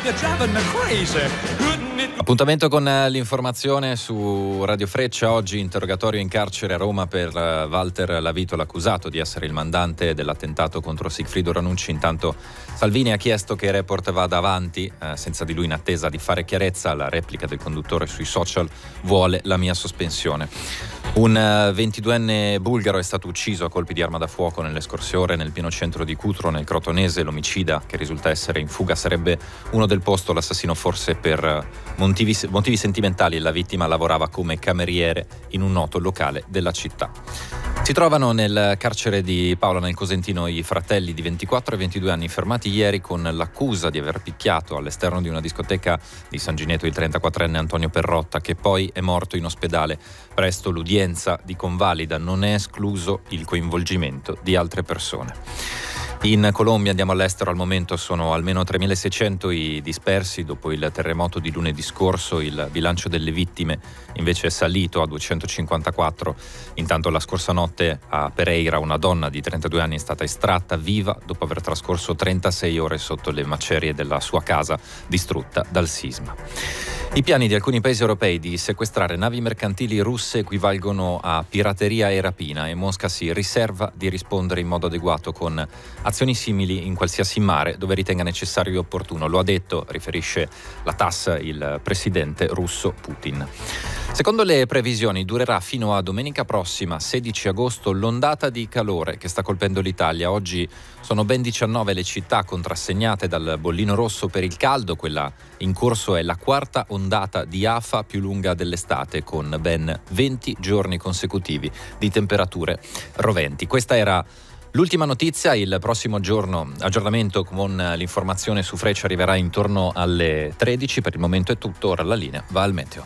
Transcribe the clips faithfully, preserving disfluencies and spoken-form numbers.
Appuntamento con l'informazione su Radio Freccia. Oggi interrogatorio in carcere a Roma per Walter Lavito, l'accusato di essere il mandante dell'attentato contro Sigfrido Ranucci. Intanto Salvini ha chiesto che Report vada avanti, eh, senza di lui, in attesa di fare chiarezza. La replica del conduttore sui social: vuole la mia sospensione. Un ventiduenne bulgaro è stato ucciso a colpi di arma da fuoco nelle scorse ore nel pieno centro di Cutro, nel Crotonese. L'omicida, che risulta essere in fuga, sarebbe uno del posto. L'assassino forse per motivi, motivi sentimentali. La vittima lavorava come cameriere in un noto locale della città. Si trovano nel carcere di Paola, nel Cosentino, i fratelli di ventiquattro e ventidue anni fermati ieri con l'accusa di aver picchiato all'esterno di una discoteca di San Gineto il trentaquattrenne Antonio Perrotta, che poi è morto in ospedale. Presto l'udienza di convalida, non è escluso il coinvolgimento di altre persone. In Colombia, andiamo all'estero, al momento sono almeno tremilaseicento i dispersi dopo il terremoto di lunedì scorso. Il bilancio delle vittime invece è salito a duecentocinquantaquattro. Intanto la scorsa notte a Pereira una donna di trentadue anni è stata estratta viva dopo aver trascorso trentasei ore sotto le macerie della sua casa distrutta dal sisma. I piani di alcuni paesi europei di sequestrare navi mercantili russe equivalgono a pirateria e rapina, e Mosca si riserva di rispondere in modo adeguato con azioni simili in qualsiasi mare dove ritenga necessario e opportuno. Lo ha detto, riferisce la TASS, il presidente russo Putin. Secondo le previsioni durerà fino a domenica prossima, sedici agosto, l'ondata di calore che sta colpendo l'Italia. Oggi sono ben diciannove le città contrassegnate dal bollino rosso per il caldo. Quella in corso è la quarta ondata di afa più lunga dell'estate, con ben venti giorni consecutivi di temperature roventi. Questa era l'ultima notizia. Il prossimo giorno aggiornamento con l'informazione su Freccia arriverà intorno alle tredici. Per il momento è tutto, ora la linea va al meteo.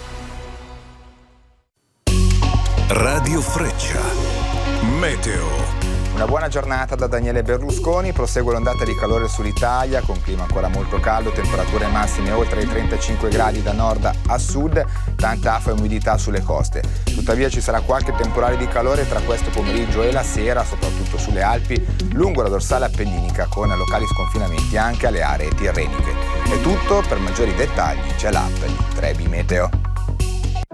Radio Freccia, meteo. Una buona giornata da Daniele Berlusconi. Prosegue l'ondata di calore sull'Italia con clima ancora molto caldo, temperature massime oltre i trentacinque gradi da nord a sud, tanta afa e umidità sulle coste. Tuttavia ci sarà qualche temporale di calore tra questo pomeriggio e la sera, soprattutto sulle Alpi, lungo la dorsale appenninica, con locali sconfinamenti anche alle aree tirreniche. È tutto, per maggiori dettagli c'è l'app di Trebi Meteo.